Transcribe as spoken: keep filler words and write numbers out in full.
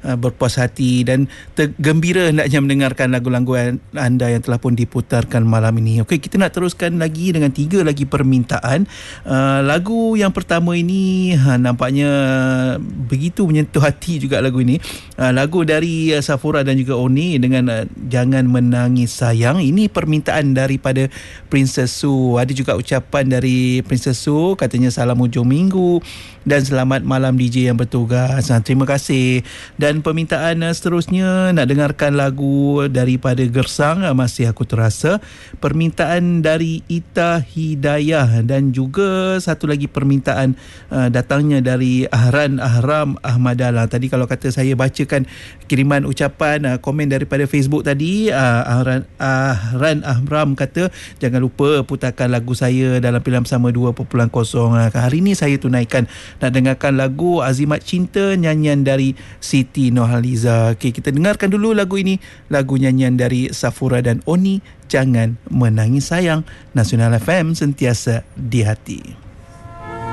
uh, berpuas hati dan tergembira hendaknya mendengarkan lagu-lagu anda yang telah pun diputarkan malam ini. Okey, kita nak teruskan lagi dengan tiga lagi permintaan. Uh, lagu yang pertama ini uh, nampaknya begitu menyentuh hati juga lagu ini. Uh, lagu dari uh, Safura dan juga Oni dengan uh, Jangan Menangis Sayang. Ini permintaan daripada Princess Su. Ada juga ucapan dari Princess Su, katanya salam hujung minggu dan selamat malam D J yang bertugas. Ha, terima kasih. Dan permintaan uh, seterusnya nak dengarkan lagu daripada Gersang, uh, Masih Aku Terasa. Permintaan dari Ita Hidayah dan juga satu lagi permintaan uh, datangnya dari Ahran Ahram Ahmadallah. Tadi kalau kata saya bacakan kiriman ucapan uh, komen daripada Facebook tadi, uh, Ahran Ahran Ahram kata jangan lupa putarkan lagu saya dalam pilihan bersama dua titik kosong. Uh, hari ini saya tunaikan nak dengarkan lagu Azimat Cinta, nyanyian dari Siti Nurhaliza. Okey, kita dengarkan dulu lagu ini, lagu nyanyian dari Safura dan Oni, Jangan Menangis Sayang. Nasional F M, sentiasa di hati.